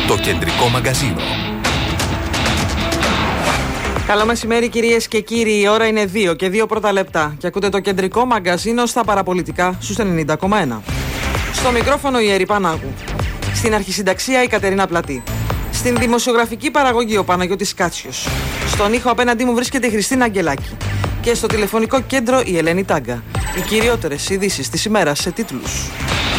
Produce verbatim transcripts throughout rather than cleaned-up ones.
Το κεντρικό μαγκαζίνο. Καλό μεσημέρι κυρίες και κύριοι, η ώρα είναι δύο και δύο πρώτα λεπτά και ακούτε το κεντρικό μαγκαζίνο στα παραπολιτικά στους ενενήντα κόμμα ένα. Στο μικρόφωνο η Ερή Πανάγου. Στην αρχισυνταξία η Κατερίνα Πλατή. Στην δημοσιογραφική παραγωγή ο Παναγιώτης Κάτσιος. Στον ήχο απέναντί μου βρίσκεται η Χριστίνα Αγγελάκη. Και στο τηλεφωνικό κέντρο η Ελένη Τάγκα. Οι κυριότερες ειδήσεις της ημέρας σε τίτλους.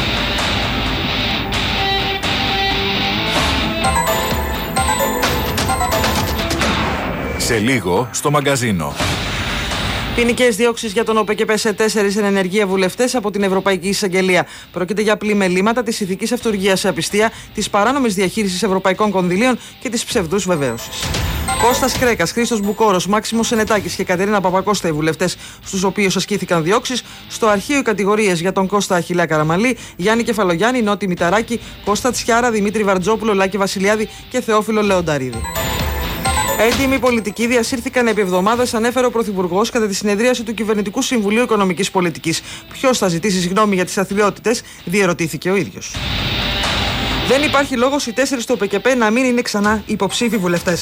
Σε λίγο στο μαγκαζίνο. Ποινικές διώξεις για τον ΟΠΕΚΕΠΕ σε τέσσερις εν ενεργεία βουλευτές από την Ευρωπαϊκή Εισαγγελία. Πρόκειται για πλημελήματα της ηθικής αυτουργίας σε απιστία, της παράνομης διαχείρισης ευρωπαϊκών κονδυλίων και της ψευδούς βεβαίωσης. Κώστας Κρέκας, Χρήστος Μπουκόρος, Μάξιμος Σενετάκης και Κατερίνα Παπακώστα, οι βουλευτές στους οποίους ασκήθηκαν διώξεις. Στο αρχείο οι κατηγορίες για τον Κώστα Αχιλλέα Καραμανλή, Γιάννη Κεφαλογιάννη, Νότι Μηταράκη, Κώστα Τσιάρα, Δημήτρη Βαρτζόπουλο, Λάκη Βασιλιάδη και Θεόφιλο Λεονταρίδη. Έντιμοι πολιτικοί διασύρθηκαν επί εβδομάδες, ανέφερε ο Πρωθυπουργός κατά τη συνεδρίαση του Κυβερνητικού Συμβουλίου Οικονομικής Πολιτικής. Ποιος θα ζητήσει συγγνώμη για τις αθλιότητες, διερωτήθηκε ο ίδιος. Δεν υπάρχει λόγος οι τέσσερις του ΟΠΕΚΕΠΕ να μην είναι ξανά υποψήφοι βουλευτές.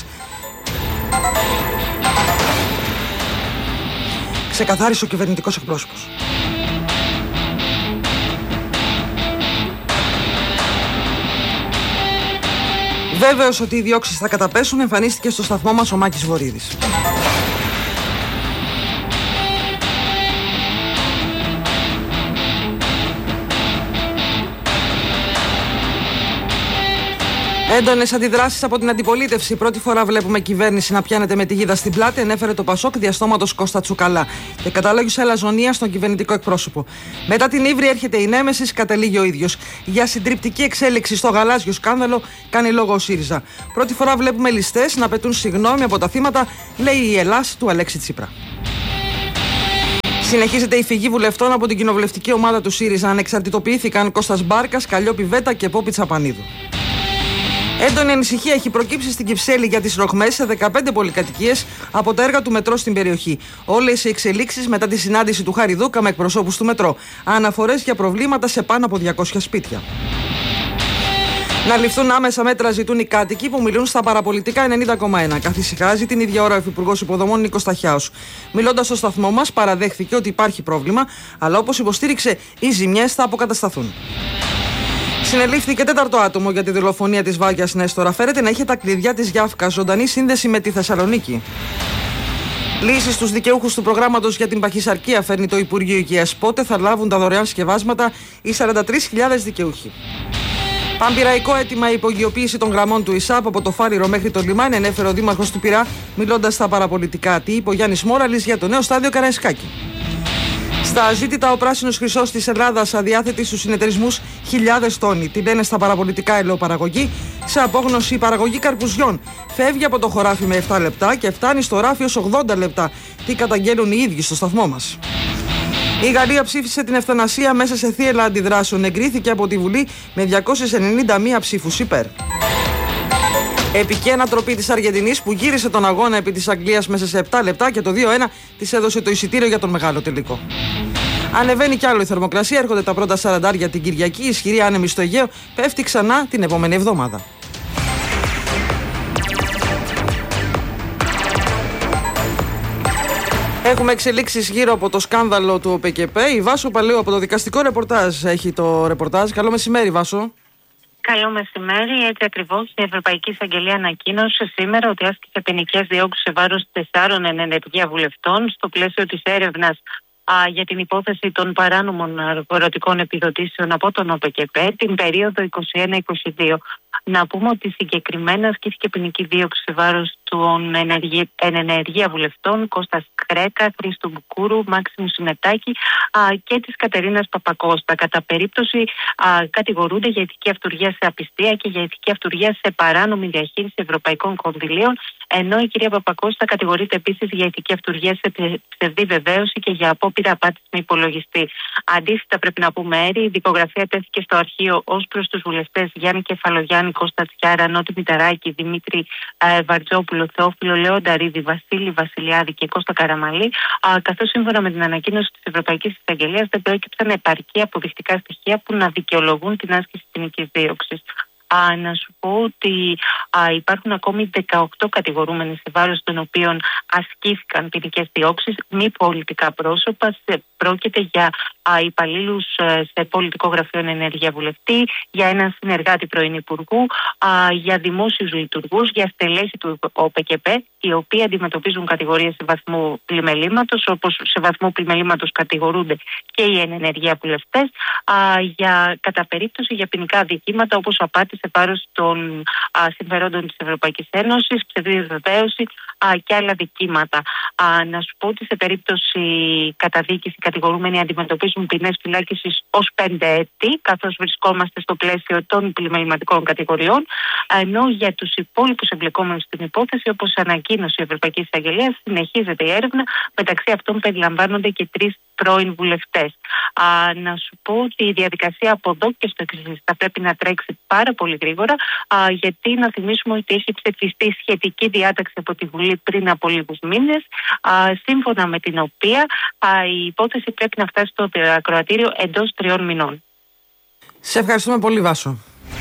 Ξεκαθάρισε ο κυβερνητικός εκπρόσωπος. Βέβαιος ότι οι διώξεις θα καταπέσουν, εμφανίστηκε στο σταθμό μας ο Μάκης Βορίδης. Έντονες αντιδράσεις από την αντιπολίτευση. Πρώτη φορά βλέπουμε κυβέρνηση να πιάνεται με τη γίδα στην πλάτη, ενέφερε το Πασόκ διαστόματος Κώστα Τσουκαλά και κατάλογησε αλαζονία στον κυβερνητικό εκπρόσωπο. Μετά την ύβρη έρχεται η νέμεσης, κατελήγει ο ίδιος. Για συντριπτική εξέλιξη στο γαλάζιο σκάνδαλο κάνει λόγο ο ΣΥΡΙΖΑ. Πρώτη φορά βλέπουμε ληστές να πετούν συγγνώμη από τα θύματα, λέει η Ελλάς του Αλέξη Τσίπρα. Συνεχίζεται η φυγή βουλευτών από την κοινοβουλευτική ομάδα του ΣΥΡΙΖΑ. Ανεξαρτητοποιήθηκαν Κώστας Μπάρκας, Καλλιόπη Βέτα και Πόπη Τσαπανίδου. Έντονη ανησυχία έχει προκύψει στην Κυψέλη για τις ροχμές σε δεκαπέντε πολυκατοικίες από τα έργα του μετρό στην περιοχή. Όλες οι εξελίξεις μετά τη συνάντηση του Χάρη Δούκα με εκπροσώπους του μετρό. Αναφορές για προβλήματα σε πάνω από διακόσια σπίτια. Να ληφθούν άμεσα μέτρα ζητούν οι κάτοικοι που μιλούν στα παραπολιτικά ενενήντα κόμμα ένα. Καθησυχάζει την ίδια ώρα ο Υφυπουργός Υποδομών Νίκος Ταχιάος. Μιλώντας στο σταθμό μας, παραδέχθηκε ότι υπάρχει πρόβλημα, αλλά όπως υποστήριξε, οι ζημιές θα αποκατασταθούν. Συνελήφθηκε τέταρτο άτομο για τη δολοφονία της Βάγιας Νέστορα. Φέρεται να είχε τα κλειδιά της Γιάφκα, ζωντανή σύνδεση με τη Θεσσαλονίκη. Λύσεις στους δικαιούχους του προγράμματος για την παχυσαρκία φέρνει το Υπουργείο Υγείας. Πότε θα λάβουν τα δωρεάν σκευάσματα οι σαράντα τρεις χιλιάδες δικαιούχοι. Πανπειραϊκό αίτημα η υπογειοποίηση των γραμμών του ΙΣΑΠ από το Φάληρο μέχρι το λιμάνι, ενέφερε ο Δήμαρχος του Πειραιά, μιλώντας στα παραπολιτικά. Τι είπε ο Γιάννης Μόραλης για το νέο στάδιο Καραϊσκάκη. Στα ζήτητα, ο πράσινος χρυσός της Ελλάδας αδιάθετη στους συνεταιρισμούς χιλιάδες τόνοι. Την λένε στα παραπολιτικά ελαιοπαραγωγή. Σε απόγνωση η παραγωγή καρπουζιών φεύγει από το χωράφι με επτά λεπτά και φτάνει στο ράφι ως ογδόντα λεπτά. Τι καταγγέλουν οι ίδιοι στο σταθμό μας. Η Γαλλία ψήφισε την ευθανασία μέσα σε θύελλα αντιδράσεων. Εγκρίθηκε από τη Βουλή με διακόσιες ενενήντα μία ψήφους υπέρ. Επική ανατροπή της Αργεντινής που γύρισε τον αγώνα επί της Αγγλίας μέσα σε επτά λεπτά και το δύο ένα της έδωσε το εισιτήριο για τον μεγάλο τελικό. Ανεβαίνει κι άλλο η θερμοκρασία, έρχονται τα πρώτα σαραντάρια την Κυριακή, η ισχυρή άνεμη στο Αιγαίο πέφτει ξανά την επόμενη εβδομάδα. Έχουμε εξελίξεις γύρω από το σκάνδαλο του ΟΠΕΚΕΠΕ. Η Βάσο Παλαιού από το δικαστικό ρεπορτάζ έχει το ρεπορτάζ. Καλό μεσημέρι, Βάσο. Καλό μεσημέρι. Έτσι ακριβώς η Ευρωπαϊκή Εισαγγελία ανακοίνωσε σήμερα ότι άσκησε ποινικές διώξεις σε βάρος τεσσάρων εν ενεργεία βουλευτών στο πλαίσιο της έρευνας α, για την υπόθεση των παράνομων αγροτικών επιδοτήσεων από τον ΟΠΕΚΕΠΕ την περίοδο είκοσι ένα είκοσι δύο. Να πούμε ότι συγκεκριμένα ασκήθηκε ποινική δίωξη σε βάρος των εν ενεργεία βουλευτών Κώστας Κρέκα, Χρήστου Μπουκούρου, Μάξιμου Σινετάκη α, και της Κατερίνας Παπακώστα. Κατά περίπτωση α, κατηγορούνται για ηθική αυτουργία σε απιστία και για ηθική αυτουργία σε παράνομη διαχείριση ευρωπαϊκών κονδυλίων, ενώ η κυρία Παπακώστα κατηγορείται επίσης για ηθική αυτουργία σε ψευδή βεβαίωση και για απόπειρα απάτης με υπολογιστή. Αντίθετα, πρέπει να πούμε, Έρη, η δικογραφία τέθηκε στο αρχείο ως προς τους βουλευτές Γιάννη Κεφαλογιάννη, Κώστα Τσιάρα, Νότι Μηταράκη, Δημήτρη ε, Βαρτζόπουλο, Θεόφιλο Λεονταρίδη, Βασίλη Βασιλιάδη και Κώστα Καραμανλή, καθώς σύμφωνα με την ανακοίνωση της Ευρωπαϊκής Εισαγγελίας δεν προέκυψαν επαρκή αποδεικτικά στοιχεία που να δικαιολογούν την άσκηση ποινικής δίωξης. Α, να σου πω ότι α, υπάρχουν ακόμη δεκαοκτώ κατηγορούμενοι σε βάρος των οποίων ασκήθηκαν ποινικές διώξεις, μη πολιτικά πρόσωπα. Σε, πρόκειται για α, υπαλλήλους α, σε πολιτικό γραφείο ενέργεια βουλευτή, για έναν συνεργάτη πρώην υπουργού, α, για δημόσιους λειτουργούς, για στελέχη του ΟΠΚΠ, οι οποίοι αντιμετωπίζουν κατηγορίες σε βαθμό πλημελήματος, όπως σε βαθμό πλημελήματος κατηγορούνται και οι ενεργεία βουλευτές, α, για κατά περίπτωση για ποινικά αδικήματα όπως απάτη σε βάρος των α, συμφερόντων της Ευρωπαϊκής Ένωσης, ψευδή βεβαίωση και άλλα δικήματα. Α, να σου πω ότι σε περίπτωση καταδίκης οι κατηγορούμενοι αντιμετωπίζουν ποινές φυλάκισης ως πέντε έτη, καθώς βρισκόμαστε στο πλαίσιο των πλημεληματικών κατηγοριών, ενώ για τους υπόλοιπους εμπλεκόμενους στην υπόθεση, όπως ανακοίνωσε η Ευρωπαϊκή Εισαγγελία, συνεχίζεται η έρευνα. Μεταξύ αυτών περιλαμβάνονται και τρεις πρώην βουλευτές. Α, να σου πω ότι η διαδικασία από εδώ και στο εξής θα πρέπει να τρέξει πάρα πολύ γρήγορα, α, γιατί να θυμίσουμε ότι έχει ψηφιστεί σχετική διάταξη από τη Βουλή πριν από λίγους μήνες, α, σύμφωνα με την οποία α, η υπόθεση πρέπει να φτάσει στο ακροατήριο εντός τριών μηνών. Σε ευχαριστούμε πολύ, Βάσο.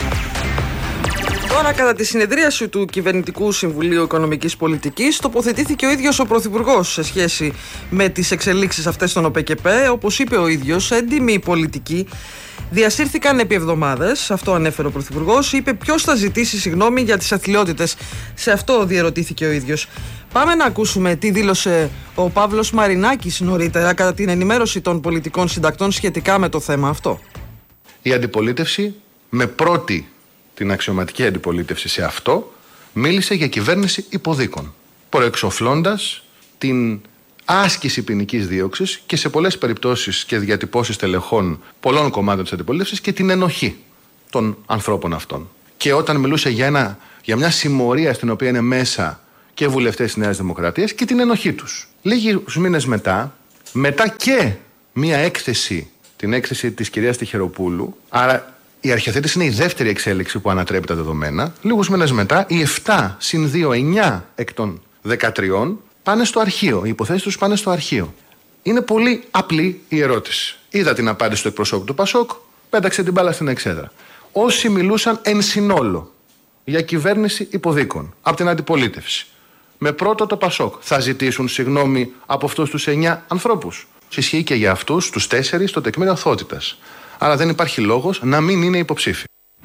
Τώρα, κατά τη συνεδρίαση του Κυβερνητικού Συμβουλίου Οικονομικής Πολιτικής, τοποθετήθηκε ο ίδιος ο Πρωθυπουργός σε σχέση με τις εξελίξεις αυτές στον ΟΠΚΠ. Όπως είπε ο ίδιος, έντιμοι πολιτικοί διασύρθηκαν επί εβδομάδες. Αυτό ανέφερε ο Πρωθυπουργός. Είπε ποιος θα ζητήσει συγγνώμη για τις αθλιότητες. Σε αυτό διερωτήθηκε ο ίδιος. Πάμε να ακούσουμε τι δήλωσε ο Παύλος Μαρινάκης νωρίτερα κατά την ενημέρωση των πολιτικών συντακτών σχετικά με το θέμα αυτό. Η αντιπολίτευση, με πρώτη την αξιωματική αντιπολίτευση σε αυτό, μίλησε για κυβέρνηση υποδίκων, προεξοφλώντας την άσκηση ποινικής δίωξης και σε πολλές περιπτώσεις και διατυπώσεις τελεχών πολλών κομμάτων της αντιπολίτευσης και την ενοχή των ανθρώπων αυτών. Και όταν μιλούσε για, ένα, για μια συμμορία στην οποία είναι μέσα και βουλευτές της Νέας Δημοκρατίας και την ενοχή τους. Λίγους μήνες μετά, μετά και μια έκθεση, την έκθεση της κυρίας Τυχεροπούλου, άρα η αρχιοθέτηση είναι η δεύτερη εξέλιξη που ανατρέπει τα δεδομένα. Λίγους μήνες μετά, οι επτά συν δύο, εννιά εκ των δεκατρία πάνε στο αρχείο. Οι υποθέσεις τους πάνε στο αρχείο. Είναι πολύ απλή η ερώτηση. Είδα την απάντηση του εκπροσώπου του Πασόκ, πέταξε την μπάλα στην εξέδρα. Όσοι μιλούσαν εν συνόλο για κυβέρνηση υποδίκων από την αντιπολίτευση, με πρώτο το Πασόκ, θα ζητήσουν συγγνώμη από αυτούς τους εννιά ανθρώπους. Ισχύει και για αυτούς τους τέσσερις το τεκμήριο αθωότητας. Άρα δεν υπάρχει λόγος να μην είναι υποψήφοι.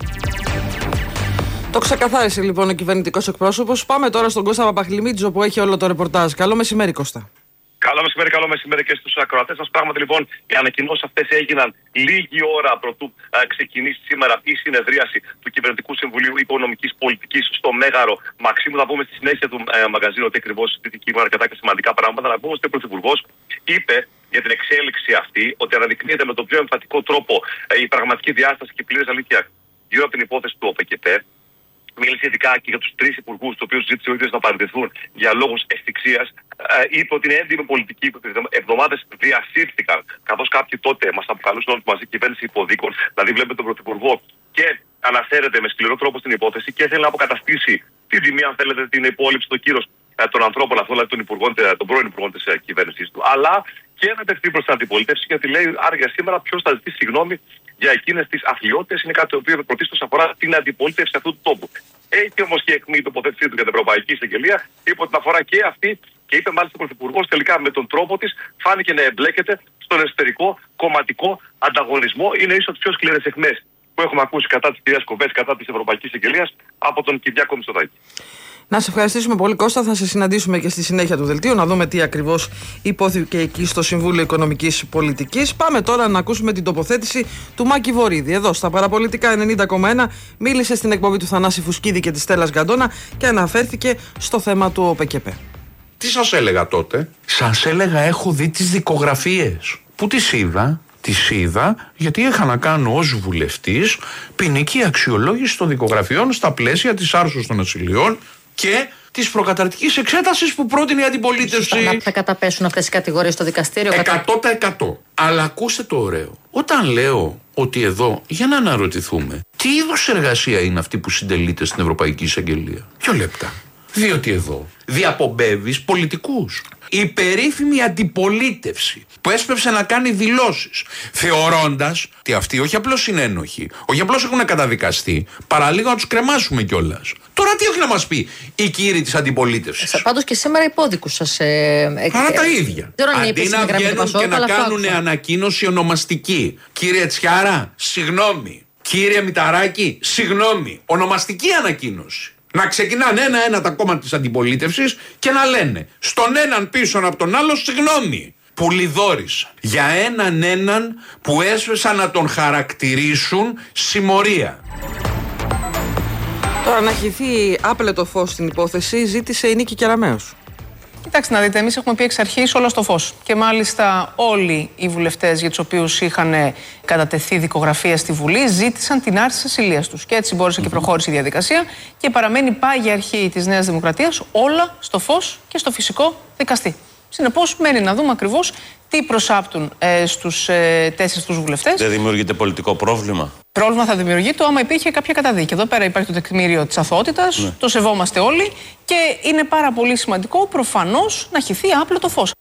Το ξεκαθάρισε λοιπόν ο κυβερνητικός εκπρόσωπος. Πάμε τώρα στον Κώστα Παπαχλημίτζο που έχει όλο το ρεπορτάζ. Καλό μεσημέρι, Κώστα. Καλό μεσημέρι, καλό μεσημέρι και στους ακροατές μας. Πράγματι λοιπόν οι ανακοινώσεις αυτές έγιναν λίγη ώρα πρωτού α, ξεκινήσει σήμερα η συνεδρίαση του Κυβερνητικού Συμβουλίου Οικονομικής Πολιτικής στο Μέγαρο Μαξίμου. Θα πούμε στη συνέχεια του ε, μαγαζίνου ότι ακριβώς συζητήθηκε αρκετά και σημαντικά πράγματα. Να πούμε ότι ο Πρωθυπουργός είπε για την εξέλιξη αυτή ότι αναδεικνύεται με τον πιο εμφατικό τρόπο ε, η πραγματική διάσταση και πλήρης αλήθεια γύρω από την υπόθεση του ΟΠΚΠ. Μίλησε ειδικά και για τους τρεις υπουργούς, τους οποίους ζήτησε ο ίδιος να παραιτηθούν για λόγους ευτυχίας. Ε, είπε ότι είναι έντιμη πολιτική που τις εβδομάδες διασύρθηκαν, καθώς κάποιοι τότε μας αποκαλούσαν όλους μαζί κυβέρνηση υποδίκων. Δηλαδή, βλέπετε τον Πρωθυπουργό και αναφέρεται με σκληρό τρόπο στην υπόθεση και θέλει να αποκαταστήσει την τιμή, αν θέλετε, την υπόλοιψη, το κύρος ε, των ανθρώπων αυτών, δηλαδή των, υπουργών, των πρώην υπουργών της ε, κυβέρνησης του. Αλλά και να απευθυνθεί προς την αντιπολίτευση, γιατί λέει άρια σήμερα ποιος θα ζητήσει συγγνώμη για εκείνες τις αθλιότητες. Είναι κάτι το οποίο πρωτίστως αφορά την αντιπολίτευση αυτού του τόπου. Έχει όμως και αιχμή η τοποθέτησή του για την Ευρωπαϊκή Εισαγγελία. Είπε ότι αφορά και αυτή και είπε μάλιστα ο Πρωθυπουργός τελικά με τον τρόπο της φάνηκε να εμπλέκεται στον εσωτερικό κομματικό ανταγωνισμό. Είναι ίσως τις πιο σκληρές αιχμές που έχουμε ακούσει κατά της κυρίας Κοβές, κατά της Ευρωπαϊκής Εισαγγελίας από τον Κυριάκο Μητσοτάκη. Να σε ευχαριστήσουμε πολύ, Κώστα. Θα σε συναντήσουμε και στη συνέχεια του δελτίου να δούμε τι ακριβώς υπόθηκε εκεί στο Συμβούλιο Οικονομικής Πολιτικής. Πάμε τώρα να ακούσουμε την τοποθέτηση του Μάκη Βορίδη. Εδώ στα Παραπολιτικά ενενήντα κόμμα ένα μίλησε στην εκπομπή του Θανάση Φουσκίδη και της Στέλλας Γκαντόνα και αναφέρθηκε στο θέμα του ΟΠΚΠ. Τι σας έλεγα τότε? Σας έλεγα έχω δει τις δικογραφίες. Πού τις είδα? Τις είδα γιατί είχα να κάνω ως βουλευτής ποινική αξιολόγηση των δικογραφιών στα πλαίσια της άρσης των ασυλιών και της προκαταρκτικής εξέτασης που πρότεινε η αντιπολίτευση. Θα καταπέσουν αυτές οι κατηγορίες στο δικαστήριο. εκατό τοις εκατό. Αλλά ακούστε το ωραίο. Όταν λέω ότι εδώ, για να αναρωτηθούμε, τι είδους εργασία είναι αυτή που συντελείται στην Ευρωπαϊκή Εισαγγελία? Δύο λεπτά. Διότι εδώ διαπομπεύεις πολιτικούς. Η περίφημη αντιπολίτευση που έσπευσε να κάνει δηλώσεις θεωρώντας ότι αυτοί όχι απλώς είναι ένοχοι, όχι απλώς έχουν καταδικαστεί, παραλίγο να τους κρεμάσουμε κιόλας. Τώρα τι έχει να μας πει η κύριη της αντιπολίτευσης? Πάντως και σήμερα υπόδικους σας. Ε, Άρα τα ίδια. Αντί να βγαίνουν και να κάνουν ανακοίνωση ονομαστική. Κύριε Τσιάρα, συγγνώμη. Κύριε Μηταράκη, συγγνώμη. Ονομαστική ανακοίνωση. Να ξεκινάνε ένα-ένα τα κόμματα της αντιπολίτευσης και να λένε στον έναν πίσω από τον άλλο συγγνώμη. Που λιδόρισαν για έναν έναν που έσπευσαν να τον χαρακτηρίσουν συμμορία. Τώρα να χυθεί άπλετο φως στην υπόθεση ζήτησε η Νίκη Κεραμέως. Κοιτάξτε να δείτε, εμείς έχουμε πει εξ αρχής όλα στο φως. Και μάλιστα όλοι οι βουλευτές για τους οποίους είχαν κατατεθεί δικογραφία στη Βουλή ζήτησαν την άρση της ασυλίας τους. Και έτσι μπόρεσε mm-hmm. και προχώρησε η διαδικασία και παραμένει πάγια αρχή της Νέας Δημοκρατίας όλα στο φως και στο φυσικό δικαστή. Συνεπώς, μένει να δούμε ακριβώς τι προσάπτουν ε, στους ε, τέσσερις τους βουλευτές. Δεν δημιουργείται πολιτικό πρόβλημα? Πρόβλημα θα δημιουργείται άμα υπήρχε κάποια καταδίκη. Εδώ πέρα υπάρχει το τεκμήριο της αθωότητας, ναι. Το σεβόμαστε όλοι και είναι πάρα πολύ σημαντικό προφανώς να χυθεί άπλετο φως.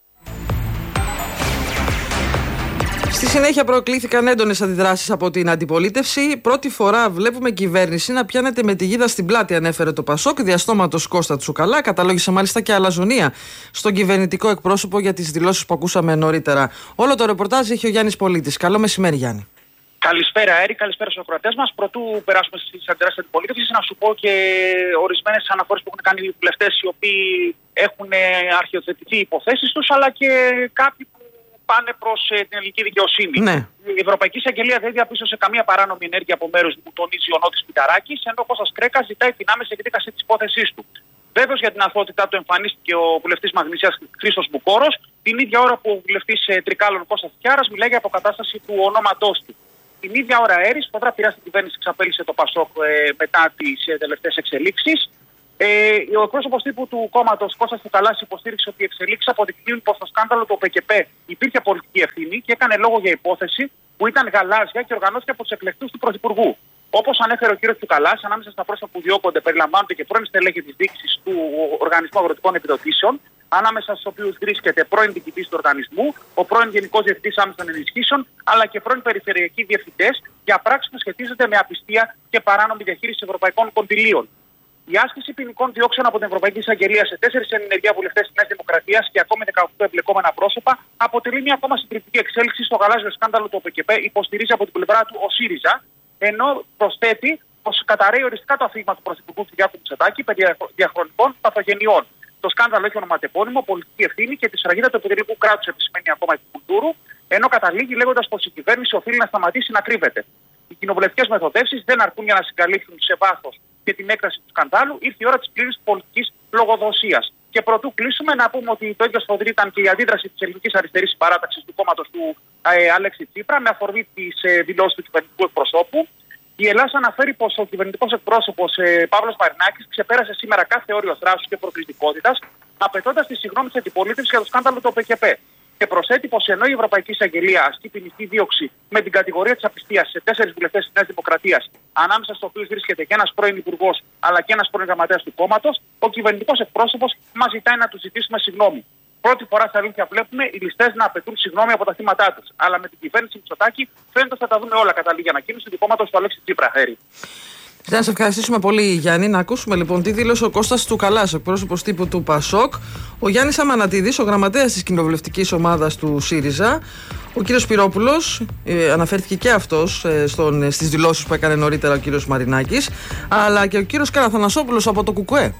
Στη συνέχεια προκλήθηκαν έντονες αντιδράσεις από την αντιπολίτευση. Πρώτη φορά βλέπουμε κυβέρνηση να πιάνεται με τη γίδα στην πλάτη, ανέφερε το Πασόκ, διαστόματος Κώστα Τσουκαλά. Καταλόγησε μάλιστα και αλαζονία στον κυβερνητικό εκπρόσωπο για τις δηλώσεις που ακούσαμε νωρίτερα. Όλο το ρεπορτάζ έχει ο Γιάννης Πολίτης. Καλό μεσημέρι, Γιάννη. Καλησπέρα, Έρη, καλησπέρα στους ακροατές μας. Πρωτού περάσουμε στις αντιδράσεις της αντιπολίτευσης, να σου πω και ορισμένες αναφορές που έχουν κάνει οι βουλευτές οι οποίοι έχουν αρχιοθετηθεί οι υποθέσεις τους, αλλά και κάποιοι που πάνε προς ε, την ελληνική δικαιοσύνη. Ναι. Η Ευρωπαϊκή Εισαγγελία δεν διαπίστωσε καμία παράνομη ενέργεια από μέρους που τονίζει ο Νότης Μηταράκης, ενώ ο Κώστας Κρέκας ζητάει την άμεση εκδίκαση της υπόθεσής του. Βέβαιος για την αθωότητά του εμφανίστηκε ο βουλευτής Μαγνησίας Χρήστος Μπουκόρος, την ίδια ώρα που ο βουλευτής ε, Τρικάλων Κώστας Τσιάρας μιλάει για αποκατάσταση του ονόματός του. Την ίδια ώρα, Έρης, ποδρά πειρά στην κυβέρνηση εξαπέλυσε το Πασόκ ε, μετά τις ε, τελευταίες εξελίξεις. Ε, ο εκπρόσωπος τύπου του κόμματος Κώστας Τσουκαλάς υποστήριξε ότι οι εξελίξεις αποδεικνύουν πως στο σκάνδαλο του ΟΠΕΚΕΠ υπήρχε πολιτική ευθύνη και έκανε λόγο για υπόθεση που ήταν γαλάζια και οργανώθηκε από τους εκλεκτούς του Πρωθυπουργού. Όπως ανέφερε ο κ. Τσουκαλάς, ανάμεσα στα πρόσωπα που διώκονται περιλαμβάνονται και πρώην στελέχη της διοίκησης του Οργανισμού Αγροτικών Επιδοτήσεων, ανάμεσα στους οποίους βρίσκεται πρώην διοικητής του οργανισμού, ο πρώην Γενικός Διευθυντής Άμεσων Ενισχύσεων, αλλά και πρώην Περιφερειακοί Διευθυντές για πράξεις που σχετίζονται με απιστία και παράνομη διαχείριση ευρωπαϊκών κονδυλίων. Η άσκηση ποινικών διώξεων από την Ευρωπαϊκή Εισαγγελία σε τέσσερις εν ενεργεία βουλευτές της Νέας Δημοκρατίας και ακόμη δεκαοκτώ εμπλεκόμενα πρόσωπα αποτελεί μια ακόμα συντριπτική εξέλιξη στο γαλάζιο σκάνδαλο του ΟΠΕΚΕΠ, υποστηρίζει από την πλευρά του ο ΣΥΡΙΖΑ, ενώ προσθέτει πως καταρρέει οριστικά το αφήγημα του Πρωθυπουργού Κυριάκου Μητσοτάκη περί διαχρονικών παθογενειών. Το σκάνδαλο έχει ονοματεπώνυμο, πολιτική ευθύνη και τη σφραγίδα του επιδελικού κράτους επισημαίνει ακόμα η Κουλτούρου, ενώ καταλήγει λέγοντας πως η κυβέρνηση οφείλει να σταματήσει να κρύβεται. Οι κοινοβουλευτικές μεθοδεύσεις δεν αρκούν για να συγκαλύψουν σε βάθος και την έκταση του σκανδάλου, ήρθε η ώρα της πλήρης πολιτικής λογοδοσίας. Και πρωτού κλείσουμε, να πούμε ότι το ίδιο σφοδρή ήταν και η αντίδραση της ελληνικής αριστερής συμπαράταξης του κόμματος του ε, Αλέξη Τσίπρα με αφορμή τις ε, δηλώσεις του κυβερνητικού εκπροσώπου. Η Ελλάδα αναφέρει πως ο κυβερνητικός εκπρόσωπος ε, Παύλος Μαρινάκης ξεπέρασε σήμερα κάθε όριο θράσους και προκλητικότητας, απαιτώντας τη συγγνώμη της αντιπολίτευσης για το σκάνδαλο του ΟΠΕΚΕΠ. Και προσθέτει πως ενώ η Ευρωπαϊκή Εισαγγελία ασκεί ποινική δίωξη με την κατηγορία της απιστίας σε τέσσερις βουλευτές της Νέας Δημοκρατίας, ανάμεσα στους οποίους βρίσκεται και ένας πρώην υπουργός αλλά και ένας πρώην γραμματέας του κόμματος, ο κυβερνητικός εκπρόσωπος μας ζητάει να του ζητήσουμε συγγνώμη. Πρώτη φορά στα αλήθεια βλέπουμε οι ληστές να απαιτούν συγγνώμη από τα θύματά τους. Αλλά με την κυβέρνηση Μητσοτάκη φαίνεται ότι θα τα δούμε όλα κατά λίγη ανακοίνωση του κόμματος του Αλέξη Τσίπρα. Χέρι. Να σε ευχαριστήσουμε πολύ, Γιάννη. Να ακούσουμε λοιπόν τι δήλωσε ο Κώστας Τσουκαλάς, εκπρόσωπος τύπου του Πασόκ, ο Γιάννης Αμανατίδης, ο γραμματέας της κοινοβουλευτικής ομάδας του ΣΥΡΙΖΑ, ο κύριος Σπυρόπουλος, ε, αναφέρθηκε και αυτός ε, στον, στις δηλώσεις που έκανε νωρίτερα ο κύριος Μαρινάκης, αλλά και ο κύριος Καραθανασόπουλος από το ΚΚΕ.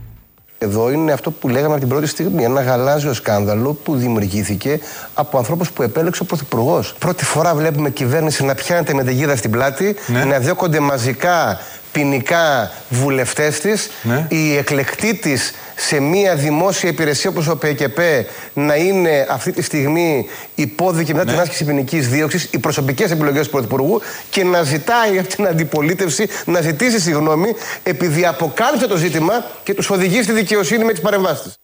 Εδώ είναι αυτό που λέγαμε από την πρώτη στιγμή, ένα γαλάζιο σκάνδαλο που δημιουργήθηκε από ανθρώπους που επέλεξε ο Πρωθυπουργός. Πρώτη φορά βλέπουμε κυβέρνηση να πιάνεται με τη γίδα στην πλάτη, ναι. να διώκονται μαζικά ποινικά βουλευτές της, ναι. οι εκλεκτοί της σε μια δημόσια υπηρεσία όπως ο ΟΠΕΚΕΠ να είναι αυτή τη στιγμή υπόδικη μετά ναι. την άσκηση ποινικής δίωξης, οι προσωπικές επιλογές του Πρωθυπουργού και να ζητάει από την αντιπολίτευση να ζητήσει συγγνώμη επειδή αποκάλυψε το ζήτημα και τους οδηγεί στη δικαιοσύνη με τις παρεμβάσεις της.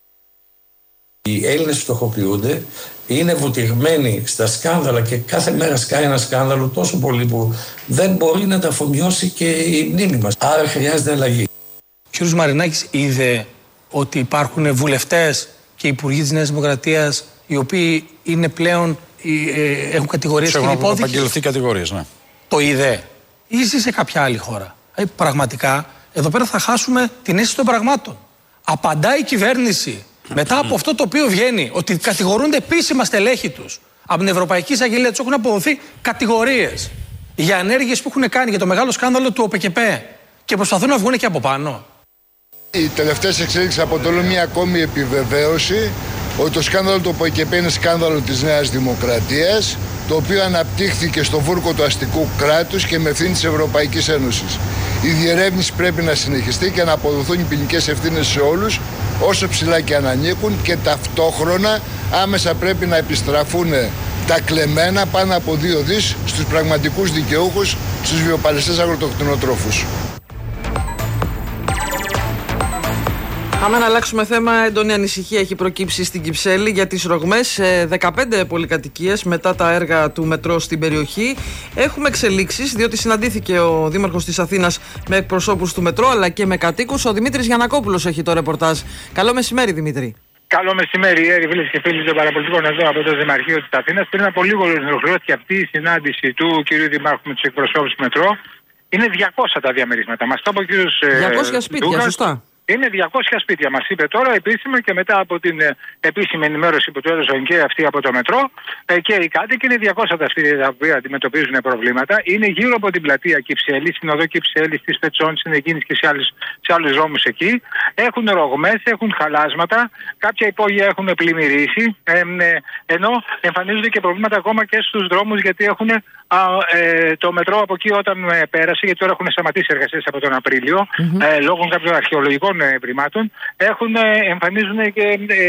Οι Έλληνες φτωχοποιούνται, είναι βουτυγμένοι στα σκάνδαλα και κάθε μέρα σκάει ένα σκάνδαλο τόσο πολύ που δεν μπορεί να τα αφομοιώσει και η μνήμη μας. Άρα χρειάζεται αλλαγή. Ο κ. Μαρινάκης είδε ότι υπάρχουν βουλευτές και υπουργοί της Νέας Δημοκρατίας οι οποίοι είναι πλέον, ε, έχουν κατηγορίες και υπόδικες. Έχουν απαγγελθεί κατηγορίες, ναι. Το είδε ή ζει σε κάποια άλλη χώρα? Ε, πραγματικά εδώ πέρα θα χάσουμε την αίσθηση των πραγμάτων. Απαντάει η κυβέρνηση μετά από αυτό το οποίο βγαίνει, ότι κατηγορούνται επίσημα στελέχη τους από την Ευρωπαϊκή Εισαγγελία, τους έχουν αποδοθεί κατηγορίες για ενέργειες που έχουν κάνει για το μεγάλο σκάνδαλο του ΟΠΕΚΕΠΕ και προσπαθούν να βγουν και από πάνω. Οι τελευταίες εξέλιξεις αποτελούν μια ακόμη επιβεβαίωση ότι το σκάνδαλο του ΟΠΕΚΕΠΕ είναι σκάνδαλο της Νέας Δημοκρατίας, το οποίο αναπτύχθηκε στο βούρκο του αστικού κράτους και με ευθύνη της Ευρωπαϊκής Ένωσης. Η διερεύνηση πρέπει να συνεχιστεί και να αποδοθούν οι ποινικές ευθύνες σε όλους, όσο ψηλά και αν ανήκουν, και ταυτόχρονα άμεσα πρέπει να επιστραφούν τα κλεμμένα πάνω από δύο δις στους πραγματικούς δικαιούχους, στους βιοπαλαιστές αγροτοκτηνοτρόφους. Πάμε να αλλάξουμε θέμα. Έντονη ανησυχία έχει προκύψει στην Κυψέλη για τις ρογμές σε δεκαπέντε πολυκατοικίες μετά τα έργα του μετρό στην περιοχή. Έχουμε εξελίξεις, διότι συναντήθηκε ο Δήμαρχος της Αθήνας με εκπροσώπους του μετρό αλλά και με κατοίκους. Ο Δημήτρης Γιαννακόπουλος έχει το ρεπορτάζ. Καλό μεσημέρι, Δημήτρη. Καλό μεσημέρι, φίλες και φίλοι των παραπολιτικών εδώ από το Δημαρχείο της Αθήνας. Πριν από λίγο ολοκληρώθηκε αυτή η συνάντηση του κ. Δημάρχου με τους εκπροσώπους του μετρό. Είναι διακόσια τα διαμερίσματα. Μας το είπε ο κ. διακόσια σπίτια, Ντούκας. Σωστά. Είναι διακόσια σπίτια, μας είπε τώρα επίσημα, και μετά από την ε, επίσημη ενημέρωση που του έδωσαν και αυτοί από το μετρό ε, και οι κάτοικοι, είναι διακόσια τα σπίτια τα οποία αντιμετωπίζουν προβλήματα. Είναι γύρω από την πλατεία Κυψέλη, στην οδό Κυψέλη, στις Πετσόνης, στην Αιγίνης και σε, άλλους, σε άλλους δρόμους εκεί. Έχουν ρογμές, έχουν χαλάσματα, κάποια υπόγεια έχουν πλημμυρίσει, ε, ε, ενώ εμφανίζονται και προβλήματα ακόμα και στους δρόμους, γιατί έχουν α, ε, το μετρό από εκεί όταν ε, πέρασε, γιατί τώρα έχουν σταματήσει εργασίες από τον Απρίλιο, mm-hmm. ε, λόγω κάποιων αρχαιολογικών βρημάτων, έχουν, εμφανίζουν και, ε,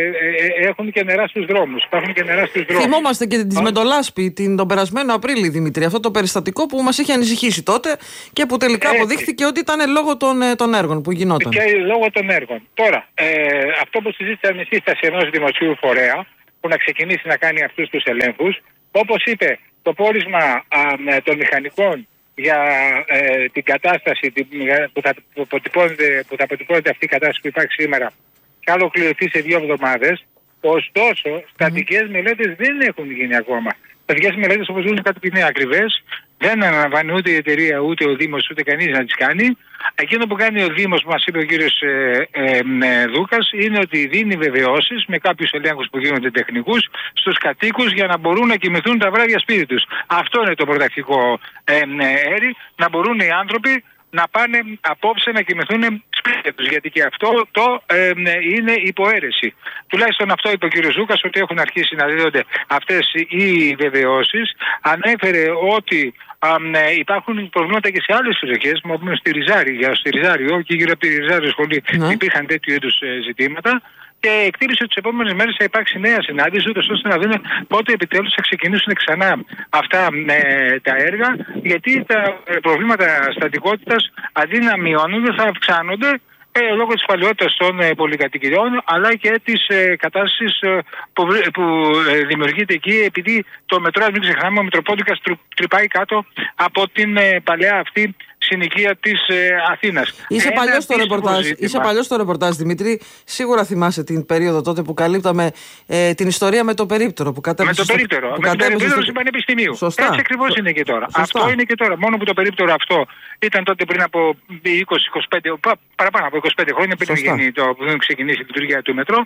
ε, έχουν και νερά στους δρόμους. Υπάρχουν και νερά στους δρόμους. Θυμόμαστε και τη Μεντολάσπη την, τον περασμένο Απρίλη, Δημήτρη, αυτό το περιστατικό που μας είχε ανησυχήσει τότε και που τελικά Έτσι. αποδείχθηκε ότι ήταν λόγω των, των έργων που γινόταν. Και λόγω των έργων. Τώρα, ε, αυτό που συζήτησαν η σύσταση ενός δημοσίου φορέα που να ξεκινήσει να κάνει αυτούς τους ελέγχους, όπως είπε, το πόρισμα α, των μηχανικών για ε, την κατάσταση την, που, θα, που, που θα αποτυπώνεται αυτή η κατάσταση που υπάρχει σήμερα, θα ολοκληρωθεί σε δύο εβδομάδες. Ωστόσο, mm. στατικές μελέτες δεν έχουν γίνει ακόμα. Στατικές μελέτες, όπως δουν, κάτι είναι ακριβές. Δεν αναλαμβάνει ούτε η εταιρεία, ούτε ο Δήμος, ούτε κανείς να τις κάνει. Εκείνο που κάνει ο Δήμος, που μας είπε ο κύριος ε, ε, ε, Δούκας, είναι ότι δίνει βεβαιώσεις με κάποιους ελέγχους που γίνονται τεχνικούς στους κατοίκους για να μπορούν να κοιμηθούν τα βράδια σπίτι τους. Αυτό είναι το πρωταρχικό ε, ε, έρη, να μπορούν οι άνθρωποι να πάνε απόψε να κοιμηθούν σπίτια τους, γιατί και αυτό το ε, είναι υποαίρεση. Τουλάχιστον αυτό είπε ο κ. Ζούκας, ότι έχουν αρχίσει να δίδονται αυτές οι βεβαιώσεις. Ανέφερε ότι α, ε, υπάρχουν προβλήματα και σε άλλες περιοχές, μόνο στη Ριζάρη, για στη Ριζάριο και γύρω από τη Ριζάριο σχολή ναι. υπήρχαν τέτοιου είδους ε, ζητήματα. Και εκτίμησε ότι τις επόμενες μέρες θα υπάρξει νέα συνάντηση, ούτως ώστε να δούμε πότε επιτέλους θα ξεκινήσουν ξανά αυτά ε, τα έργα, γιατί τα προβλήματα στατικότητας αντί να μειώνονται θα αυξάνονται ε, λόγω της παλαιότητας των ε, πολυκατοικιών, αλλά και της ε, κατάστασης ε, που, που ε, δημιουργείται εκεί, επειδή το μετρό, μην ξεχνάμε, ο Μητροπόντικας τρυπάει κάτω από την ε, παλαιά αυτή συνοικία της ε, Αθήνας. Είσαι παλιός στο ρεπορτάζ, είσαι παλιός στο ρεπορτάζ, Δημήτρη. Σίγουρα θυμάσαι την περίοδο τότε που καλύπταμε ε, την ιστορία με το περίπτερο που κατέβησε. Με το περίπτερο, στο, με το περίπτερο του Πανεπιστημίου. Σωστά. Έτσι ακριβώς είναι και τώρα. Σωστά. Αυτό είναι και τώρα. Μόνο που το περίπτερο αυτό ήταν τότε πριν από είκοσι είκοσι πέντε, παραπάνω από είκοσι πέντε χρόνια, πριν γίνει το, που ξεκινήσει η λειτουργία του μετρό,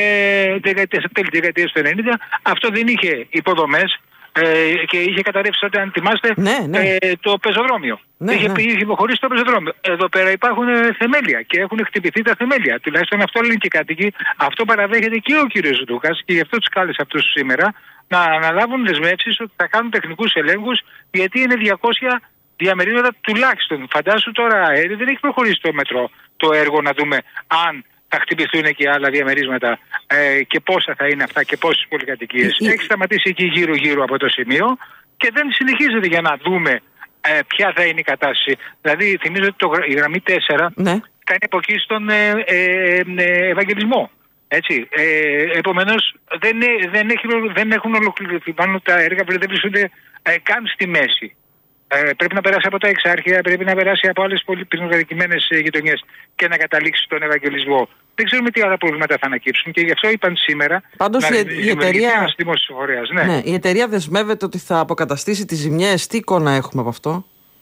ε, τέλη δεκαετίας του ενενήντα, αυτό δεν είχε υποδομές. Ε, και είχε καταρρεύσει τότε, αν θυμάστε, ναι, ναι. Ε, το πεζοδρόμιο. Ναι, είχε, ναι. είχε υποχωρήσει το πεζοδρόμιο. Εδώ πέρα υπάρχουν ε, θεμέλια και έχουν χτυπηθεί τα θεμέλια. Τουλάχιστον αυτό λένε και οι κάτοικοι. Αυτό παραδέχεται και ο κύριος Δούκας και γι' αυτό τους κάλεσε αυτούς σήμερα να αναλάβουν δεσμεύσεις ότι θα κάνουν τεχνικούς ελέγχους, γιατί είναι διακόσια διαμερίσματα τουλάχιστον. Φαντάσου τώρα, αέρι, δεν έχει προχωρήσει το μετρό το έργο, να δούμε αν θα χτυπηθούν και άλλα διαμερίσματα ε, και πόσα θα είναι αυτά και πόσες πολυκατοικίες. Έχει σταματήσει εκεί γύρω-γύρω από το σημείο και δεν συνεχίζεται για να δούμε ε, ποια θα είναι η κατάσταση. Δηλαδή, θυμίζω ότι το, η γραμμή τέσσερα ναι. κάνει από εκεί στον ε, ε, ε, Ευαγγελισμό. Έτσι. Ε, επομένως, δεν, δεν, έχει, δεν έχουν ολοκληρωθεί. Πάνω τα έργα που δεν βρίσκονται ε, καν στη μέση. Ε, πρέπει να περάσει από τα εξάρχεια, πρέπει να περάσει από άλλες πολύ πυρηνοκατοικημένες γειτονιές και να καταλήξει στον Ευαγγελισμό. Δεν ξέρουμε τι άλλα προβλήματα θα ανακύψουν και γι' αυτό είπαν σήμερα. Πάντως να η, η, εταιρεία, ναι. Ναι, η εταιρεία δεσμεύεται ότι θα αποκαταστήσει τις ζημιές. Τι εικόνα έχουμε από αυτό?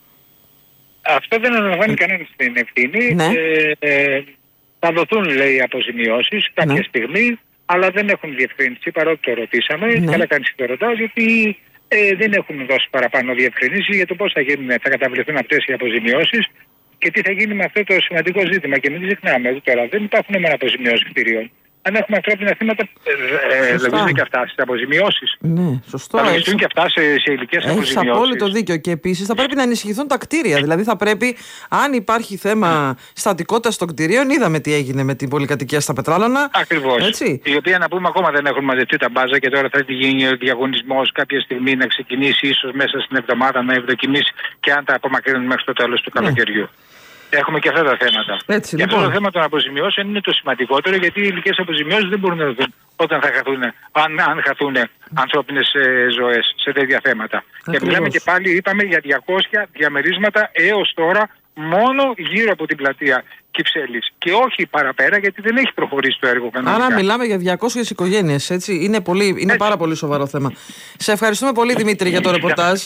Αυτό δεν αναλαμβάνει κανένας την ευθύνη. Ναι. Ε, ε, θα δοθούν, λέει, αποζημιώσεις κάποια ναι. στιγμή, αλλά δεν έχουν διευκρίνηση παρότι το ρωτήσαμε. Ναι. Καλά κάνεις και το ρωτάς, γιατί ε, δεν έχουν δώσει παραπάνω διευκρινήσει για το πώς θα, γίνουν, θα καταβληθούν αυτές οι αποζημιώσεις και τι θα γίνει με αυτό το σημαντικό ζήτημα. Και μην ξεχνάμε ότι τώρα δεν υπάρχουν μόνο αποζημιώσεις κτηρίων. Αν έχουμε ανθρώπινα θύματα, ε, λογίζονται και αυτά στις αποζημιώσεις. Ναι, σωστό. Θα λογιστούν και αυτά σε, σε ηλικές αποζημιώσεις. Έχεις απόλυτο δίκιο. Και επίσης θα πρέπει να ενισχυθούν τα κτίρια. Δηλαδή θα πρέπει, αν υπάρχει θέμα στατικότητας των κτιρίων, είδαμε τι έγινε με την πολυκατοικία στα Πετράλωνα. Ακριβώς. Έτσι. Η οποία, να πούμε, ακόμα δεν έχουν μαζευτεί τα μπάζα και τώρα θα γίνει ο διαγωνισμός κάποια στιγμή να ξεκινήσει, ίσως μέσα στην εβδομάδα να ευδοκιμήσει και αν τα απομακρύνουν μέχρι το τέλος του καλοκαιριού. Ναι. Έχουμε και αυτά τα θέματα. Έτσι, και λοιπόν. αυτό το θέμα των αποζημιώσεων είναι το σημαντικότερο, γιατί οι υλικές αποζημιώσεις δεν μπορούν να δοθούν όταν θα χαθούν, αν, αν χαθούν ανθρώπινες ε, ζωές σε τέτοια θέματα. Ακριβώς. Και μιλάμε και πάλι, είπαμε, για διακόσια διαμερίσματα έως τώρα μόνο γύρω από την πλατεία Κυψέλης. Και όχι παραπέρα, γιατί δεν έχει προχωρήσει το έργο κανονικά. Άρα μιλάμε για διακόσιες οικογένειες, έτσι. Είναι, πολύ, είναι πάρα πολύ σοβαρό θέμα. Σε ευχαριστούμε πολύ, Δημήτρη, για το ρεπορτάζ.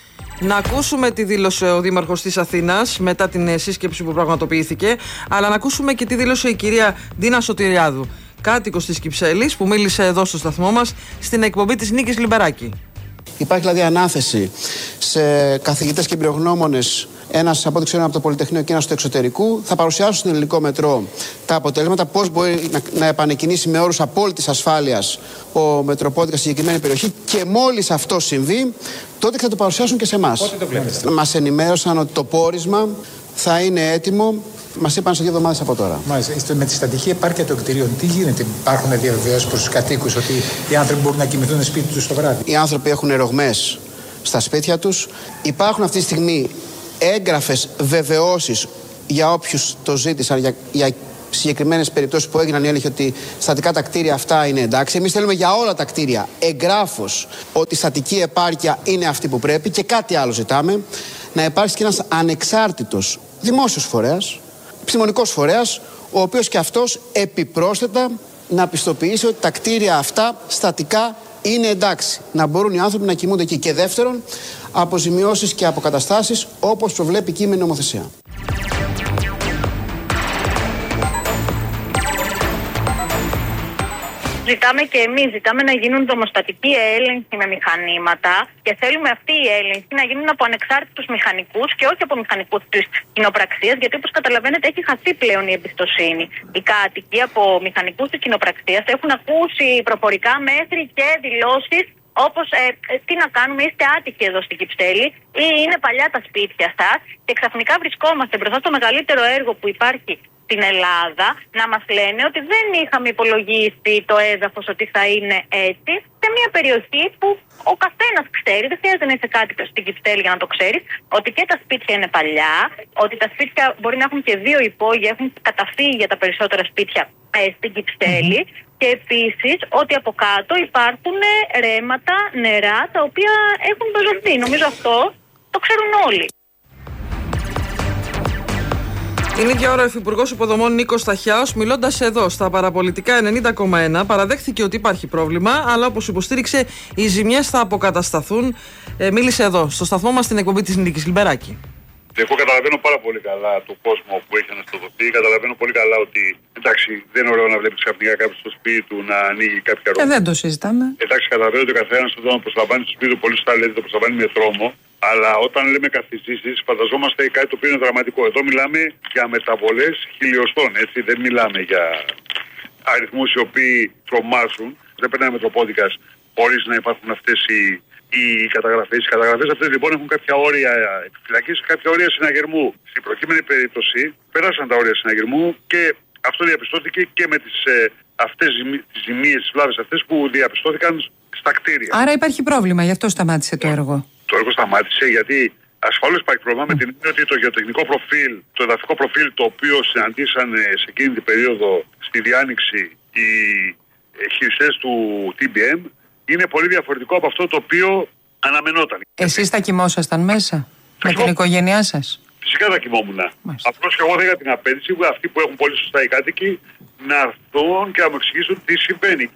Να ακούσουμε τι δήλωσε ο Δήμαρχος της Αθήνας μετά την σύσκεψη που πραγματοποιήθηκε, αλλά να ακούσουμε και τι δήλωσε η κυρία Ντίνα Σωτηριάδου, κάτοικος της Κυψέλης, που μίλησε εδώ στο σταθμό μας στην εκπομπή της Νίκης Λιμπεράκη. Υπάρχει δηλαδή ανάθεση σε καθηγητές και εμπειρογνώμονες, ένας από ό,τι ξέρω από το Πολυτεχνείο και ένας του εξωτερικού, θα παρουσιάσουν στην Ελληνικό Μετρό τα αποτελέσματα, πώς μπορεί να, να επανεκκινήσει με όρους απόλυτης ασφάλειας ο Μετροπόντικας στη συγκεκριμένη περιοχή, και μόλις αυτό συμβεί, τότε θα το παρουσιάσουν και σε εμάς. Πότε το βλέπετε? Μας ενημέρωσαν ότι το πόρισμα θα είναι έτοιμο, μας είπαν σε δύο εβδομάδες από τώρα. Μάλιστα. Με τη στατική επάρκεια των κτηρίων, τι γίνεται? Υπάρχουν διαβεβαιώσεις προς τους κατοίκους ότι οι άνθρωποι μπορούν να κοιμηθούν σπίτι τους το βράδυ? Οι άνθρωποι έχουν ρογμές στα σπίτια τους. Υπάρχουν αυτή τη στιγμή έγγραφες βεβαιώσεις για όποιους το ζήτησαν, για, για συγκεκριμένες περιπτώσεις που έγιναν οι έλεγχοι ότι στατικά τα κτίρια αυτά είναι εντάξει. Εμείς θέλουμε για όλα τα κτίρια εγγράφως ότι η στατική επάρκεια είναι αυτή που πρέπει, και κάτι άλλο ζητάμε, να υπάρξει και ένας ανεξάρτητος δημόσιος φορέας, επιστημονικός φορέας, ο οποίος και αυτός επιπρόσθετα να πιστοποιήσει ότι τα κτίρια αυτά στατικά είναι εντάξει, να μπορούν οι άνθρωποι να κοιμούνται εκεί. Και δεύτερον, αποζημιώσεις και αποκαταστάσεις όπως προβλέπει η κείμενη νομοθεσία. Ζητάμε και εμείς, ζητάμε να γίνουν δομοστατικοί έλεγχοι με μηχανήματα και θέλουμε αυτοί οι έλεγχοι να γίνουν από ανεξάρτητους μηχανικούς και όχι από μηχανικούς της κοινοπραξίας, γιατί όπως καταλαβαίνετε έχει χαθεί πλέον η εμπιστοσύνη. Οι κάτοικοι από μηχανικούς της κοινοπραξίας έχουν ακούσει προφορικά μέχρι και δηλώσεις όπως ε, τι να κάνουμε, είστε άτυχοι εδώ στην Κυψέλη ή είναι παλιά τα σπίτια σας, και ξαφνικά βρισκόμαστε μπροστά στο μεγαλύτερο έργο που υπάρχει στην Ελλάδα να μας λένε ότι δεν είχαμε υπολογίσει το έδαφος ότι θα είναι έτσι, σε μια περιοχή που ο καθένας ξέρει, δεν χρειάζεται να είσαι κάτοικος στην Κυψέλη για να το ξέρεις, ότι και τα σπίτια είναι παλιά, ότι τα σπίτια μπορεί να έχουν και δύο υπόγεια, έχουν καταφύγει για τα περισσότερα σπίτια ε, στην Κυψέλη, και επίσης ότι από κάτω υπάρχουν ρέματα, νερά, τα οποία έχουν μπεζωθεί. Νομίζω αυτό το ξέρουν όλοι. Την ίδια ώρα ο Υφυπουργός Υποδομών Νίκος Σταχιάος, μιλώντας εδώ στα Παραπολιτικά ενενήντα κόμμα ένα, παραδέχθηκε ότι υπάρχει πρόβλημα, αλλά όπως υποστήριξε, οι ζημιές θα αποκατασταθούν. Ε, μίλησε εδώ στο σταθμό μας στην εκπομπή της Νίκης Λιμπεράκη. Εγώ καταλαβαίνω πάρα πολύ καλά τον κόσμο που έχει αναστοδοθεί. Καταλαβαίνω πολύ καλά ότι εντάξει, δεν είναι ωραίο να βλέπει ξαφνικά κάποιο στο σπίτι του να ανοίγει κάποια ρότα. Ε, δεν το συζητάμε. Εντάξει, καταλαβαίνω ότι ο καθένα εδώ να προσλαμβάνει στο σπίτι του, πολύ σωστά λέτε, το προσλαμβάνει με τρόμο. Αλλά όταν λέμε καθιστήσεις, φανταζόμαστε κάτι το οποίο είναι δραματικό. Εδώ μιλάμε για μεταβολές χιλιοστών, έτσι. Δεν μιλάμε για αριθμούς οι οποίοι τρομάζουν. Δεν περνάει Μετροπόντικας χωρίς να υπάρχουν αυτές οι, οι καταγραφές. Οι καταγραφές αυτές λοιπόν έχουν κάποια όρια επιφυλακής, κάποια όρια συναγερμού. Στην προκείμενη περίπτωση πέρασαν τα όρια συναγερμού και αυτό διαπιστώθηκε και με τις ε, αυτές τις ζημίες, τις βλάβες αυτές που διαπιστώθηκαν στα κτίρια. Άρα υπάρχει πρόβλημα, γι' αυτό σταμάτησε το έργο. Το έργο σταμάτησε γιατί ασφαλώς υπάρχει πρόβλημα με την έννοια ότι το γεωτεχνικό προφίλ, το εδαφικό προφίλ το οποίο συναντήσαν σε εκείνη την περίοδο στη διάνοιξη οι χειριστές του τι μπι εμ είναι πολύ διαφορετικό από αυτό το οποίο αναμενόταν. Εσείς τα κοιμόσασταν μέσα? Με την οικογένειά σας? Φυσικά θα κοιμόμουν. Απλώς και εγώ δεν είχα την απέτηση, αυτοί που έχουν πολύ σωστά οι κάτοικοι, να έρθουν και να μου εξηγήσουν τι συμβαίνει.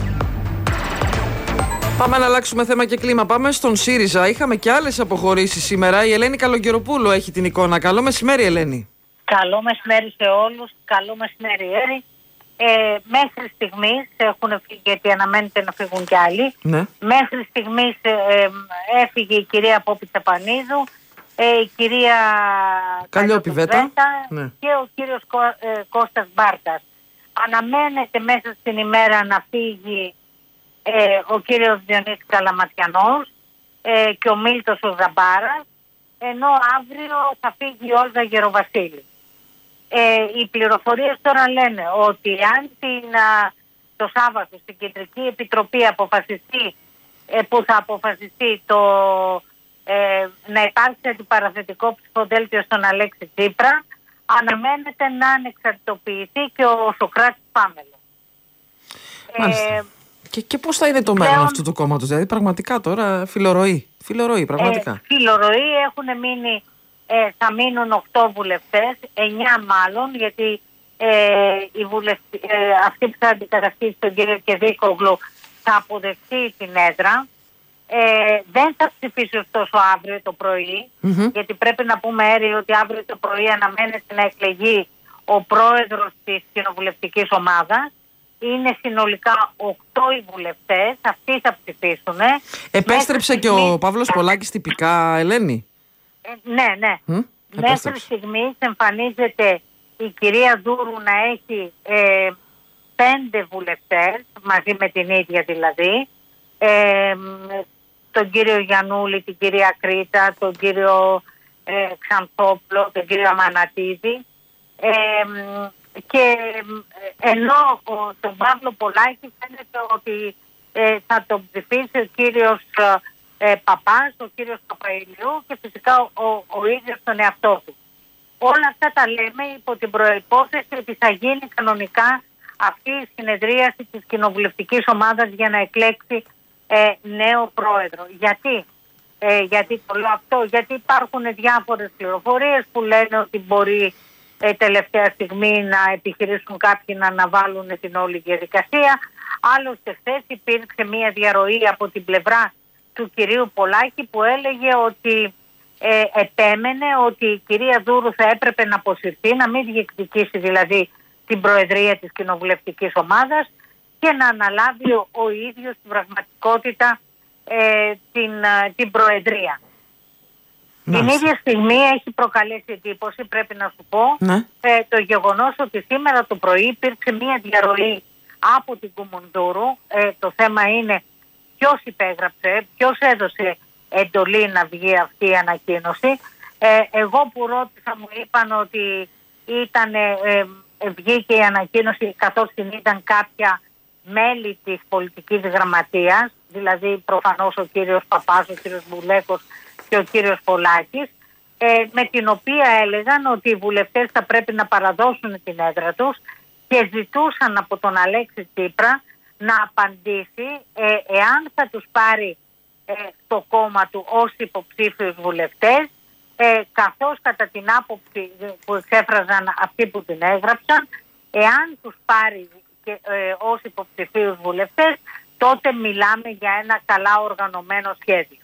Πάμε να αλλάξουμε θέμα και κλίμα. Πάμε στον ΣΥΡΙΖΑ. Είχαμε και άλλες αποχωρήσεις σήμερα. Η Ελένη Καλογεροπούλου έχει την εικόνα. Καλό μεσημέρι, Ελένη. Καλό μεσημέρι σε όλους. Καλό μεσημέρι, Έρη. Ε, μέχρι στιγμής έχουν φύγει, γιατί αναμένεται να φύγουν κι άλλοι. Ναι. Μέχρι στιγμής ε, ε, έφυγε η κυρία Πόπη Τσαπανίδου, ε, η κυρία Καλλιόπη Βέτα, ναι, και ο κύριος Κώ, ε, Κώστας Μπάρκας. Αναμένεται μέσα στην ημέρα να φύγει ε, ο κύριος Διονύσης Καλαματιανός ε, και ο Μίλτος ο Ζαμπάρας, ενώ αύριο θα φύγει η Όλγα Γεροβασίλη. Ε, οι πληροφορίες τώρα λένε ότι αν την, α, το Σάββατο στην Κεντρική Επιτροπή αποφασιστεί, ε, που θα αποφασιστεί το, ε, να υπάρξει αντιπαραθετικό ψηφοδέλτιο στον Αλέξη Τσίπρα, αναμένεται να ανεξαρτητοποιηθεί και ο Σωκράτης Πάμελος. Ε, και, και πώς θα είναι το μέλλον αυτού του κόμματος, δηλαδή πραγματικά τώρα φιλορροή, φιλορροή πραγματικά. Ε, φιλορροή έχουν μείνει. Ε, θα μείνουν οκτώ βουλευτές, εννιά μάλλον, γιατί ε, οι βουλευτοί, ε, αυτοί που θα αντικαταστήσει τον κύριο Κεδίκογλου θα αποδεχτεί την έδρα. Ε, δεν θα ψηφίσει ωστόσο αύριο το πρωί, mm-hmm. γιατί πρέπει να πούμε, Έρη, ότι αύριο το πρωί αναμένεται να εκλεγεί ο πρόεδρος της κοινοβουλευτικής ομάδας. Είναι συνολικά οκτώ οι βουλευτές, αυτοί θα ψηφίσουν. Επέστρεψε Μέχρι και στιγμή... ο Παύλος Πολάκης τυπικά, Ελένη. Ε, ναι, ναι. Mm, Μέχρι στιγμής εμφανίζεται η κυρία Δούρου να έχει ε, πέντε βουλευτές, μαζί με την ίδια δηλαδή, ε, τον κύριο Γιαννούλη, την κυρία Κρήτα, τον κύριο ε, Ξανθόπλο, τον κύριο Αμανατίδη, ε, και ενώ ο, τον Παύλο Πολάκη φαίνεται ότι ε, θα τον ψηφίσει ο κύριος Ε, Παπάς, ο κύριος Παπαϊλιού και φυσικά ο, ο, ο ίδιος τον εαυτό του. Όλα αυτά τα λέμε υπό την προϋπόθεση ότι θα γίνει κανονικά αυτή η συνεδρίαση της κοινοβουλευτικής ομάδας για να εκλέξει ε, νέο πρόεδρο. Γιατί? Ε, γιατί το λέω αυτό, γιατί υπάρχουν διάφορες πληροφορίες που λένε ότι μπορεί ε, τελευταία στιγμή να επιχειρήσουν κάποιοι να αναβάλουν την όλη διαδικασία. Άλλωστε χθες υπήρξε μια διαρροή από την πλευρά του κυρίου Πολάκη που έλεγε ότι ε, επέμενε ότι η κυρία Δούρου θα έπρεπε να αποσυρθεί, να μην διεκδικήσει δηλαδή την προεδρία της κοινοβουλευτικής ομάδας και να αναλάβει ο, ο ίδιος στην πραγματικότητα ε, την, την προεδρία. Μάλιστα. Την ίδια στιγμή έχει προκαλέσει εντύπωση, πρέπει να σου πω, ναι. ε, το γεγονός ότι σήμερα το πρωί υπήρξε μια διαρροή από την Κουμουνδούρου. Ε, το θέμα είναι ποιος υπέγραψε, ποιος έδωσε εντολή να βγει αυτή η ανακοίνωση. Ε, εγώ που ρώτησα μου είπαν ότι ήταν, ε, ε, βγήκε η ανακοίνωση καθώς την ήταν κάποια μέλη της πολιτικής γραμματείας, δηλαδή προφανώς ο κύριος Παπάς, ο κύριος Μπουλέκος και ο κύριος Πολάκης, ε, με την οποία έλεγαν ότι οι βουλευτές θα πρέπει να παραδώσουν την έδρα τους και ζητούσαν από τον Αλέξη Τσίπρα να απαντήσει ε, εάν θα τους πάρει ε, το κόμμα του ως υποψήφιους βουλευτές, ε, καθώς κατά την άποψη που εξέφραζαν αυτοί που την έγραψαν, εάν τους πάρει και, ε, ως υποψηφίους βουλευτές, τότε μιλάμε για ένα καλά οργανωμένο σχέδιο.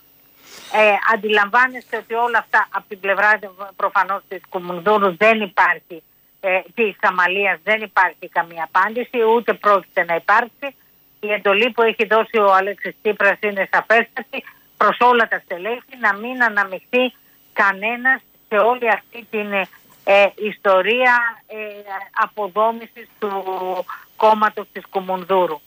Ε, αντιλαμβάνεστε ότι όλα αυτά από την πλευρά προφανώς της Κουμουνδούρου δεν υπάρχει, ε, της Αμαλίας δεν υπάρχει καμία απάντηση, ούτε πρόκειται να υπάρξει. Η εντολή που έχει δώσει ο Αλέξης Τσίπρας είναι σαφέστατη προς όλα τα στελέχη να μην αναμειχθεί κανένας σε όλη αυτή την ε, ιστορία ε, αποδόμησης του κόμματος της Κουμουνδούρου.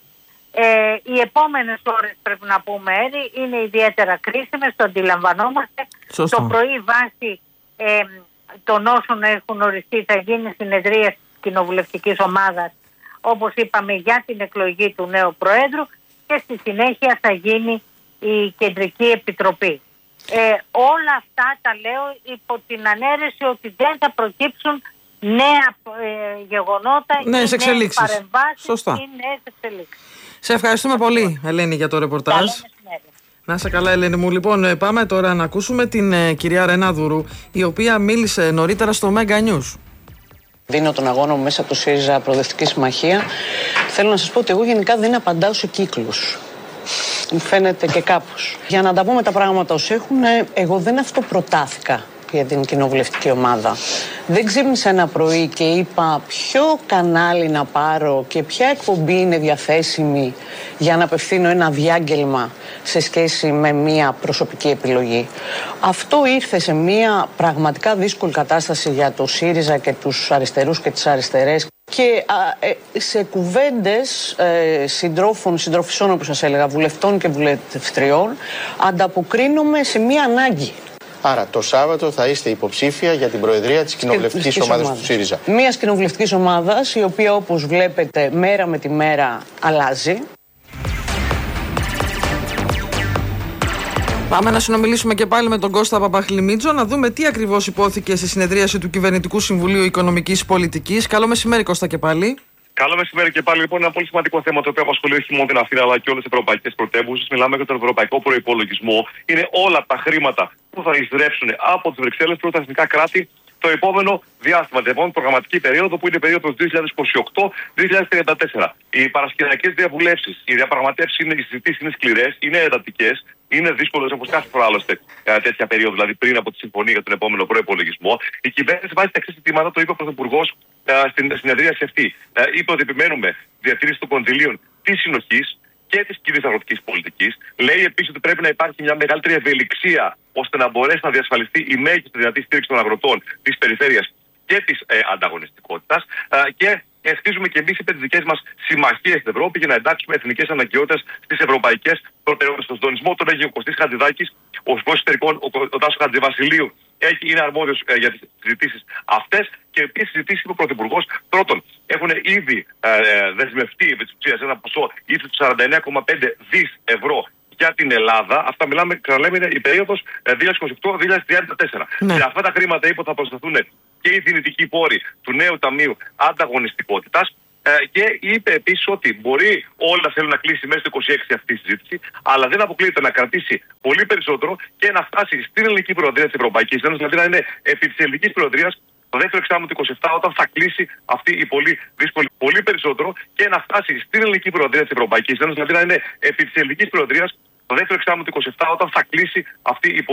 Ε, οι επόμενες ώρες, πρέπει να πούμε, Έρη, είναι ιδιαίτερα κρίσιμες, το αντιλαμβανόμαστε. Σωστό. Το πρωί βάσει ε, των όσων έχουν οριστεί θα γίνει συνεδρία της κοινοβουλευτικής ομάδας, όπως είπαμε, για την εκλογή του νέου Προέδρου και στη συνέχεια θα γίνει η Κεντρική Επιτροπή. Ε, όλα αυτά τα λέω υπό την ανέρεση ότι δεν θα προκύψουν νέα ε, γεγονότα ή νέες παρεμβάσεις ή νέες εξελίξεις. Σε ευχαριστούμε πολύ, Ελένη, για το ρεπορτάζ. Να είσαι καλά, Ελένη μου. Λοιπόν, πάμε τώρα να ακούσουμε την ε, κυρία Ρενάδουρου, η οποία μίλησε νωρίτερα στο Mega News. Δίνω τον αγώνα μου μέσα από το ΣΥΡΙΖΑ Προοδευτική Συμμαχία. Θέλω να σας πω ότι εγώ γενικά δεν απαντάω σε κύκλους. Μου φαίνεται και κάπως. Για να τα πούμε τα πράγματα ως έχουν, εγώ δεν αυτοπροτάθηκα για την κοινοβουλευτική ομάδα. Δεν ξύπνησα ένα πρωί και είπα ποιο κανάλι να πάρω και ποια εκπομπή είναι διαθέσιμη για να απευθύνω ένα διάγγελμα σε σχέση με μια προσωπική επιλογή. Αυτό ήρθε σε μια πραγματικά δύσκολη κατάσταση για το ΣΥΡΙΖΑ και τους αριστερούς και τις αριστερές. Και α, ε, σε κουβέντες ε, συντρόφων, συντροφισών όπως σας έλεγα, βουλευτών και βουλευτριών, ανταποκρίνομαι σε μια ανάγκη. Άρα το Σάββατο θα είστε υποψήφια για την προεδρία της κοινοβουλευτικής ομάδας του ΣΥΡΙΖΑ. Μιας κοινοβουλευτικής ομάδας, η οποία όπως βλέπετε μέρα με τη μέρα αλλάζει. Πάμε να συνομιλήσουμε και πάλι με τον Κώστα Παπαχλημίτζο, να δούμε τι ακριβώς υπόθηκε στη συνεδρίαση του Κυβερνητικού Συμβουλίου Οικονομικής Πολιτικής. Καλό μεσημέρι, Κώστα, και πάλι. Καλό μεσημέρι και πάλι. Λοιπόν, ένα πολύ σημαντικό θέμα το οποίο απασχολεί όχι μόνο την Αθήνα αλλά και όλες τις ευρωπαϊκές πρωτεύουσες. Μιλάμε για τον ευρωπαϊκό προϋπολογισμό. Είναι όλα τα χρήματα που θα εισρέψουν από τις Βρυξέλλες προς τα εθνικά κράτη το επόμενο διάστημα, την επόμενη προγραμματική περίοδο που είναι η περίοδος δύο χιλιάδες είκοσι οκτώ με δύο χιλιάδες τριάντα τέσσερα. Οι παρασκηνιακές διαβουλεύσεις, οι διαπραγματεύσεις, οι συζητήσεις είναι σκληρές, είναι εντατικές. Είναι δύσκολο όπως κάθε φορά άλλωστε τέτοια περίοδο, δηλαδή πριν από τη συμφωνία για τον επόμενο προϋπολογισμό. Η κυβέρνηση βάζει τα εξής ζητήματα, το είπε ο Πρωθυπουργός στην συνεδρίαση αυτή. Είπε ότι επιμένουμε διατήρηση των κονδυλίων της συνοχής και της κοινής αγροτικής πολιτικής. Λέει επίσης ότι πρέπει να υπάρχει μια μεγαλύτερη ευελιξία ώστε να μπορέσει να διασφαλιστεί η μέγιστη δυνατή στήριξη των αγροτών της περιφέρειας και της ε, ανταγωνιστικότητας. Ε, και χτίζουμε και εμείς τις δικές μας συμμαχίες στην Ευρώπη για να εντάξουμε εθνικές αναγκαιότητες στις ευρωπαϊκές προτεραιότητες. Στον συντονισμό τον έχει ο Κωστής Χατζηδάκης, ο Υπουργός Εσωτερικών, ο, ο Τάσος Χατζηβασιλείου, έχει, είναι αρμόδιος ε, για τις συζητήσεις αυτές. Και επίσης συζητήσεις είπε ο Πρωθυπουργός. Πρώτον, έχουν ήδη ε, δεσμευτεί επί της ουσίας ένα ποσό ύψους του σαράντα εννέα κόμμα πέντε δισεκατομμύρια ευρώ για την Ελλάδα. Αυτά μιλάμε, ξαναλέμε, είναι η περίοδος δύο χιλιάδες είκοσι οκτώ με δύο χιλιάδες τριάντα τέσσερα. Ναι. Σε αυτά τα χρήματα είπε θα προσθεθούν και οι δυνητικοί πόροι του νέου Ταμείου Ανταγωνιστικότητας. Ε, και είπε επίσης ότι μπορεί όλοι να θέλουν να κλείσει μέσα στο είκοσι έξι αυτή η συζήτηση, αλλά δεν αποκλείεται να κρατήσει πολύ περισσότερο και να φτάσει στην ελληνική προεδρία της Ευρωπαϊκής Ένωσης, δηλαδή να είναι επί της ελληνικής προεδρίας το δεύτερο εξάμηνο του είκοσι επτά, όταν θα κλείσει αυτή η πολύ δύσκολη, πολύ περισσότερο και να φτάσει στην ελληνική προεδρία της Ευρωπαϊκής Ένωσης, δηλαδή να είναι επί της ελληνικής προεδρίας το δεύτερο εξάμηνο του είκοσι επτά, όταν θα κλείσει αυτή η